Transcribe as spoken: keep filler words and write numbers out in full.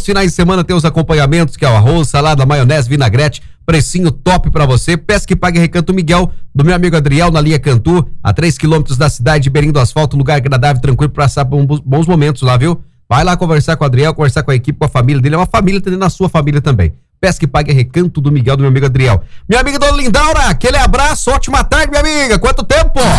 finais de semana tem os acompanhamentos, que é o arroz, salada, maionese, vinagrete, precinho top pra você. Pesca e Pague Recanto Miguel, do meu amigo Adriel, na linha Cantu, a três quilômetros da cidade, beirinho do asfalto, lugar agradável, tranquilo pra passar bons momentos lá, viu? Vai lá conversar com o Adriel, conversar com a equipe, com a família dele, é uma família atendendo a sua família também. Pesca e Pague Recanto do Miguel, do meu amigo Adriel. Minha amiga Dona Lindaura, aquele abraço, ótima tarde, minha amiga, quanto tempo?